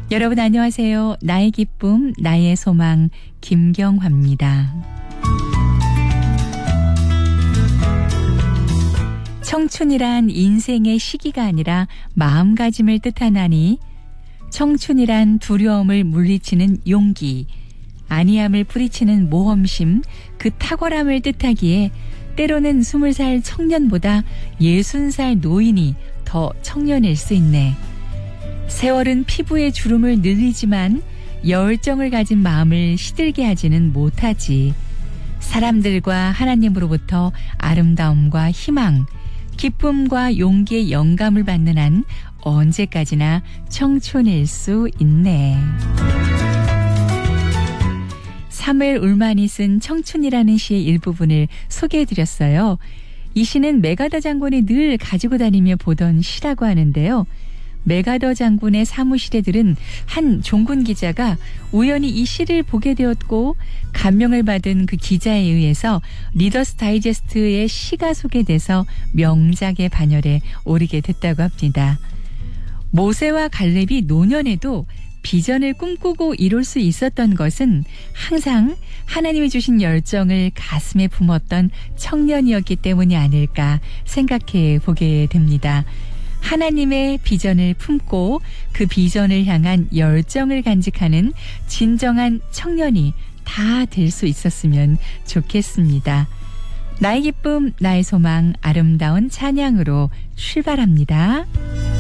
여러분 안녕하세요. 나의 기쁨, 나의 소망 김경화입니다. 청춘이란 인생의 시기가 아니라 마음가짐을 뜻하나니 청춘이란 두려움을 물리치는 용기, 안이함을 뿌리치는 모험심, 그 탁월함을 뜻하기에 때로는 20살 청년보다 60살 노인이 더 청년일 수 있네. 세월은 피부의 주름을 늘리지만 열정을 가진 마음을 시들게 하지는 못하지. 사람들과 하나님으로부터 아름다움과 희망, 기쁨과 용기의 영감을 받는 한 언제까지나 청춘일 수 있네. 사무엘 울만이 쓴 청춘이라는 시의 일부분을 소개해드렸어요. 이 시는 메가더 장군이 늘 가지고 다니며 보던 시라고 하는데요. 메가더 장군의 사무실에 들은 한 종군 기자가 우연히 이 시를 보게 되었고 감명을 받은 그 기자에 의해서 리더스 다이제스트의 시가 소개돼서 명작의 반열에 오르게 됐다고 합니다. 모세와 갈렙이 노년에도 비전을 꿈꾸고 이룰 수 있었던 것은 항상 하나님이 주신 열정을 가슴에 품었던 청년이었기 때문이 아닐까 생각해 보게 됩니다. 하나님의 비전을 품고 그 비전을 향한 열정을 간직하는 진정한 청년이 다 될 수 있었으면 좋겠습니다. 나의 기쁨, 나의 소망, 아름다운 찬양으로 출발합니다.